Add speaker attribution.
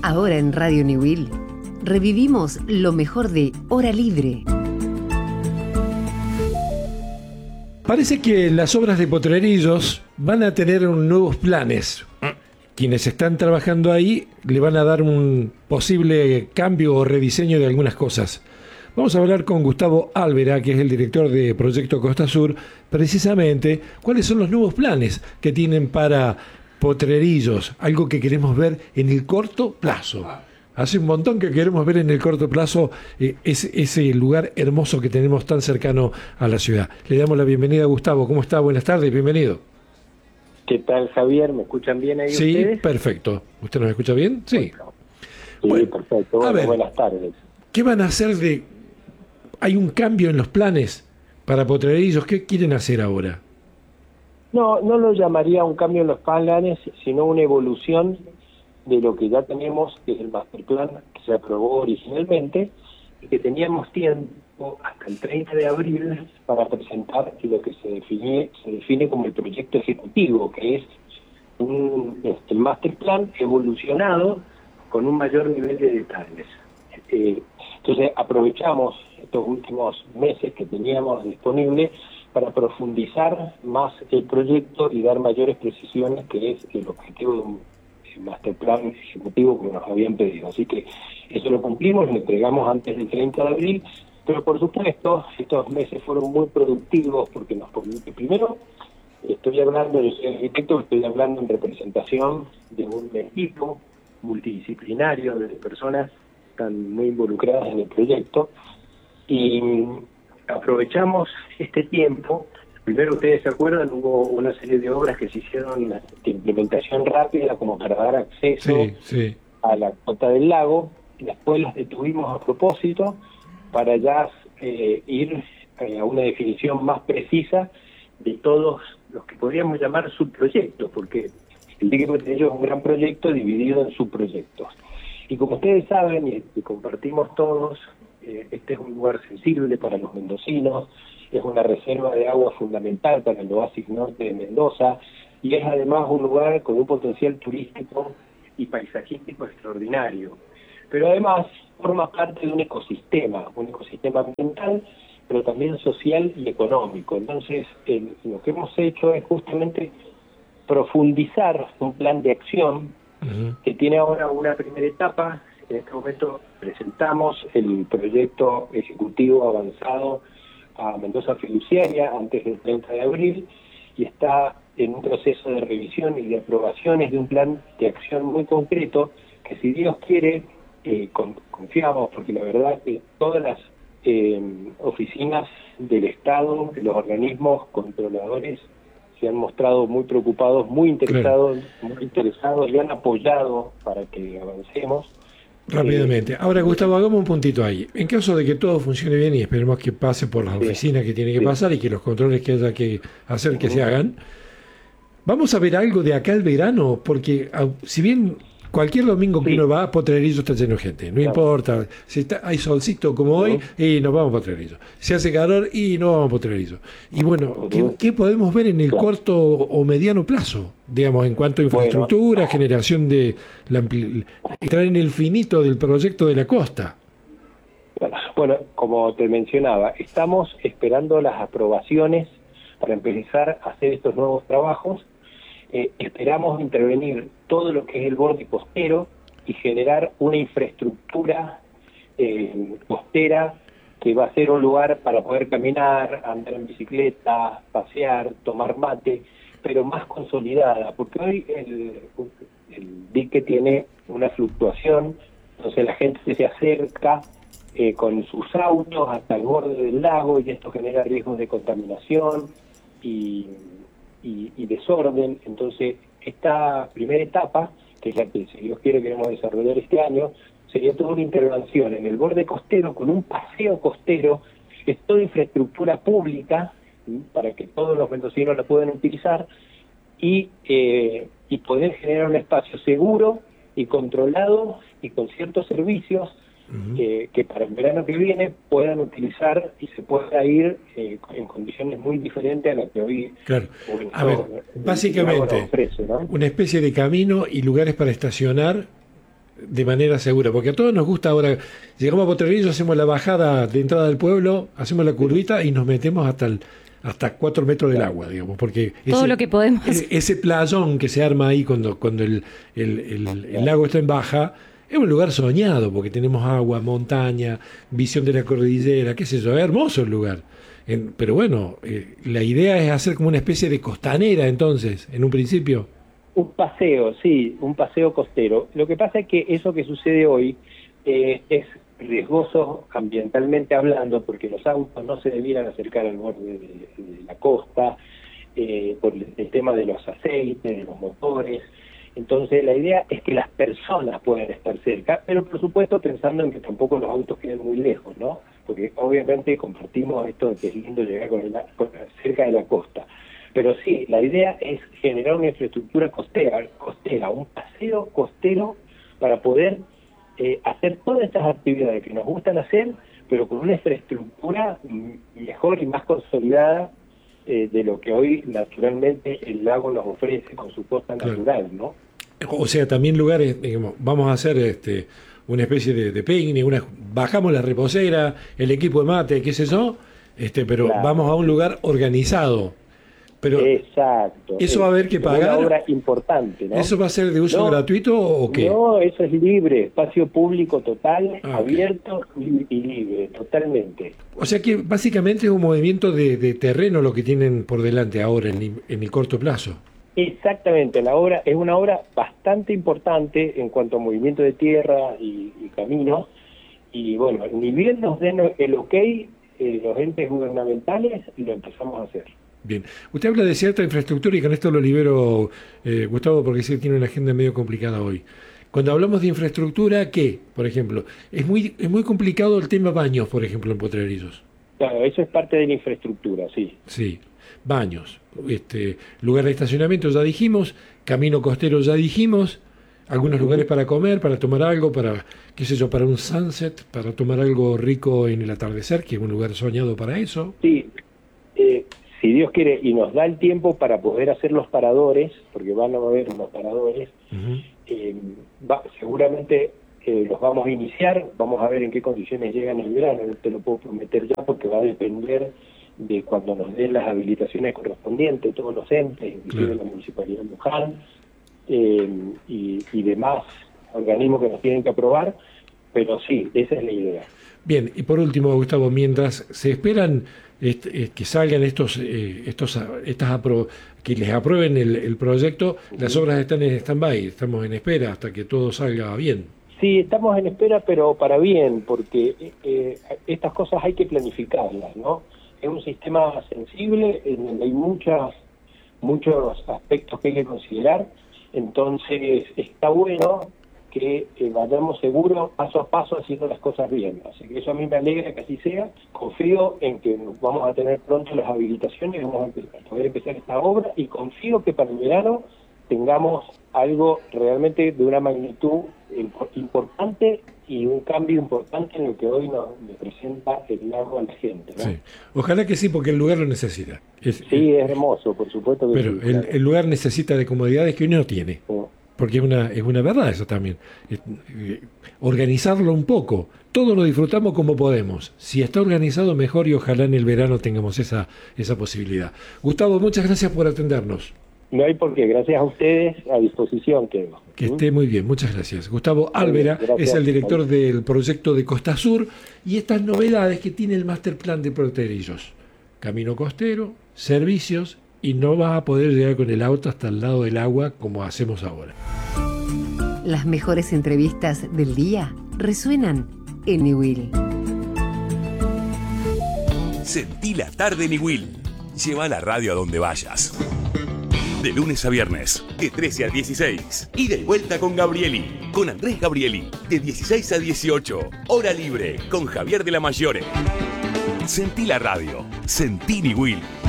Speaker 1: Ahora en Radio Newell revivimos lo mejor de Hora Libre.
Speaker 2: Parece que las obras de Potrerillos van a tener nuevos planes. Quienes están trabajando ahí le van a dar un posible cambio o rediseño de algunas cosas. Vamos a hablar con Gustavo Álvera, que es el director de Proyecto Costa Sur, precisamente cuáles son los nuevos planes que tienen para Potrerillos, algo que queremos ver en el corto plazo. Hace un montón que queremos ver en el corto plazo ese lugar hermoso que tenemos tan cercano a la ciudad. Le damos la bienvenida a Gustavo. ¿Cómo está? Buenas tardes, bienvenido.
Speaker 3: ¿Qué tal, Javier? ¿Me escuchan bien ahí ustedes?
Speaker 2: Sí, perfecto. ¿Usted nos escucha bien? Sí.
Speaker 3: Bueno, perfecto. Bueno, buenas tardes.
Speaker 2: ¿Qué van a hacer ¿Hay un cambio en los planes para Potrerillos? ¿Qué quieren hacer ahora?
Speaker 3: No lo llamaría un cambio en los planes, sino una evolución de lo que ya tenemos, que es el master plan que se aprobó originalmente, y que teníamos tiempo hasta el 30 de abril para presentar lo que se define como el proyecto ejecutivo, que es el master plan evolucionado con un mayor nivel de detalles. Entonces aprovechamos estos últimos meses que teníamos disponibles para profundizar más el proyecto y dar mayores precisiones, que es el objetivo de un master plan ejecutivo que nos habían pedido. Así que eso lo cumplimos, lo entregamos antes del 30 de abril, pero por supuesto estos meses fueron muy productivos porque nos permite, primero, yo soy arquitecto, estoy hablando en representación de un equipo multidisciplinario de personas que están muy involucradas en el proyecto, y aprovechamos este tiempo. Primero, ustedes se acuerdan, hubo una serie de obras que se hicieron de implementación rápida, como para dar acceso a la Cota del Lago, y después las detuvimos a propósito para ya ir a una definición más precisa de todos los que podríamos llamar subproyectos, porque el Dique Potrerillos es un gran proyecto dividido en subproyectos. Y como ustedes saben, y compartimos todos, este es un lugar sensible para los mendocinos, es una reserva de agua fundamental para el oasis norte de Mendoza, y es además un lugar con un potencial turístico y paisajístico extraordinario. Pero además forma parte de un ecosistema ambiental, pero también social y económico. Entonces, lo que hemos hecho es justamente profundizar un plan de acción que tiene ahora una primera etapa. En este momento presentamos el proyecto ejecutivo avanzado a Mendoza Fiduciaria antes del 30 de abril, y está en un proceso de revisión y de aprobaciones de un plan de acción muy concreto que, si Dios quiere, confiamos, porque la verdad que todas las oficinas del Estado, de los organismos controladores, se han mostrado muy preocupados, muy interesados y han apoyado para que avancemos
Speaker 2: rápidamente. Ahora, Gustavo, hagamos un puntito ahí. En caso de que todo funcione bien, y esperemos que pase por las oficinas que tiene que pasar y que los controles que haya que hacer que se hagan, ¿vamos a ver algo de acá al verano? Porque si bien cualquier domingo que uno va, Potrerillos está lleno de gente, no importa, si hay solcito como hoy, y nos vamos a Potrerillos. Si hace calor, y no vamos a Potrerillos. Y bueno, ¿qué podemos ver en el corto o mediano plazo? Digamos, en cuanto a infraestructura, generación de entrar en el finito del proyecto de la costa.
Speaker 3: Bueno, como te mencionaba, estamos esperando las aprobaciones para empezar a hacer estos nuevos trabajos. Esperamos intervenir todo lo que es el borde costero y generar una infraestructura costera que va a ser un lugar para poder caminar, andar en bicicleta, pasear, tomar mate, pero más consolidada, porque hoy el dique tiene una fluctuación, entonces la gente se acerca con sus autos hasta el borde del lago, y esto genera riesgos de contaminación y desorden. Entonces, esta primera etapa, que es la que, si Dios quiere, queremos desarrollar este año, sería toda una intervención en el borde costero, con un paseo costero. Es toda infraestructura pública, ¿sí?, para que todos los mendocinos la puedan utilizar, y poder generar un espacio seguro y controlado y con ciertos servicios que para el verano que viene puedan utilizar y se pueda ir en condiciones muy diferentes a las que hoy
Speaker 2: a ver, básicamente ofrece, ¿no? Una especie de camino y lugares para estacionar de manera segura, porque a todos nos gusta ahora, llegamos a Potrerillos, hacemos la bajada de entrada del pueblo, hacemos la curvita y nos metemos hasta 4 metros del agua, digamos, porque
Speaker 4: todo lo que podemos.
Speaker 2: Ese playón que se arma ahí cuando el lago está en baja, es un lugar soñado, porque tenemos agua, montaña, visión de la cordillera, qué sé yo, es hermoso el lugar. Pero bueno, la idea es hacer como una especie de costanera entonces, en un principio.
Speaker 3: Un paseo, sí, un paseo costero. Lo que pasa es que eso que sucede hoy es riesgoso ambientalmente hablando, porque los autos no se debieran acercar al borde de la costa, por el tema de los aceites, de los motores. Entonces la idea es que las personas puedan estar cerca, pero por supuesto pensando en que tampoco los autos queden muy lejos, ¿no? Porque obviamente compartimos esto de que es lindo llegar cerca de la costa. Pero sí, la idea es generar una infraestructura costera, un paseo costero para poder hacer todas estas actividades que nos gustan hacer, pero con una infraestructura mejor y más consolidada de lo que hoy naturalmente el lago nos ofrece con su costa natural, ¿no?
Speaker 2: O sea, también lugares, digamos, vamos a hacer una especie de picnic, bajamos la reposera, el equipo de mate, qué sé yo, pero claro, vamos a un lugar organizado. Pero
Speaker 3: exacto.
Speaker 2: ¿Eso va a haber que pagar?
Speaker 3: Una obra importante, ¿no?
Speaker 2: ¿Eso va a ser de uso gratuito o qué?
Speaker 3: No, eso es libre, espacio público total, abierto y libre, totalmente.
Speaker 2: O sea que básicamente es un movimiento de terreno lo que tienen por delante ahora en el corto plazo.
Speaker 3: Exactamente, la obra es una obra bastante importante en cuanto a movimiento de tierra y caminos, y bueno, ni bien nos den el ok, los entes gubernamentales, lo empezamos a hacer.
Speaker 2: Bien, usted habla de cierta infraestructura y con esto lo libero, Gustavo, porque sé que tiene una agenda medio complicada hoy. Cuando hablamos de infraestructura, ¿qué? Por ejemplo, es muy complicado el tema baños, por ejemplo, en Potrerillos.
Speaker 3: Claro, eso es parte de la infraestructura, sí.
Speaker 2: Sí, baños, lugar de estacionamiento ya dijimos, camino costero ya dijimos, algunos lugares para comer, para tomar algo, para, qué sé yo, para un sunset, para tomar algo rico en el atardecer, que es un lugar soñado para eso.
Speaker 3: Sí, si Dios quiere y nos da el tiempo para poder hacer los paradores, porque van a haber unos paradores, seguramente los vamos a iniciar, vamos a ver en qué condiciones llegan el verano, no te lo puedo prometer ya porque va a depender de cuando nos den las habilitaciones correspondientes, todos los entes, inclusive la Municipalidad de Luján y demás organismos que nos tienen que aprobar, pero sí, esa es la idea.
Speaker 2: Bien, y por último, Gustavo, mientras se esperan que salgan que les aprueben el proyecto, las obras están en stand-by, estamos en espera hasta que todo salga bien.
Speaker 3: Sí, estamos en espera, pero para bien, porque estas cosas hay que planificarlas, ¿no? Es un sistema sensible, en donde hay muchos aspectos que hay que considerar, entonces está bueno que vayamos seguros, paso a paso, haciendo las cosas bien. Así que eso a mí me alegra que así sea. Confío en que vamos a tener pronto las habilitaciones, vamos a poder empezar esta obra, y confío que para el verano tengamos algo realmente de una magnitud importante y un cambio importante en lo que hoy nos presenta el lago a la gente, ¿no?
Speaker 2: Sí. Ojalá que sí, porque el lugar lo necesita.
Speaker 3: Es hermoso, por supuesto que
Speaker 2: pero
Speaker 3: sí. Pero
Speaker 2: el lugar necesita de comodidades que uno no tiene. Porque es una verdad eso también. Organizarlo un poco. Todo lo disfrutamos como podemos. Si está organizado, mejor, y ojalá en el verano tengamos esa posibilidad. Gustavo, muchas gracias por atendernos.
Speaker 3: No hay por qué, gracias a ustedes, a disposición quedo.
Speaker 2: Que esté muy bien, muchas gracias. Gustavo Álvera es el director del proyecto de Costa Sur y estas novedades que tiene el Master Plan de Potrerillos. Camino costero, servicios, y no vas a poder llegar con el auto hasta el lado del agua como hacemos ahora.
Speaker 1: Las mejores entrevistas del día resuenan en Niwil.
Speaker 5: Sentí la tarde Niwil. Lleva la radio a donde vayas. De lunes a viernes, de 13 a 16. Ida y vuelta con Gabrieli, con Andrés Gabrieli, de 16 a 18. Hora libre, con Javier de la Mayore. Sentí la radio. Sentí Niwil.